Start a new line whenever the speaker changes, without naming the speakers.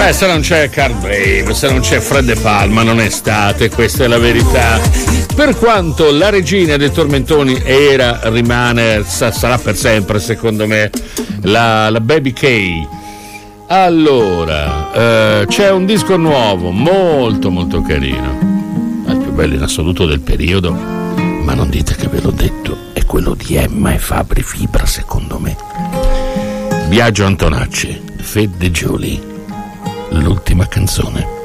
Beh, se non c'è Carl Brave, se non c'è Fred De Palma, non è estate, questa è la verità. Per quanto la regina dei tormentoni era, rimane, sarà per sempre, secondo me, la Baby K. Allora, c'è un disco nuovo, molto molto carino, il più bello in assoluto del periodo, ma non dite che ve l'ho detto, è quello di Emma e Fabri Fibra, secondo me. Biagio Antonacci, Fede Gioli, l'ultima canzone.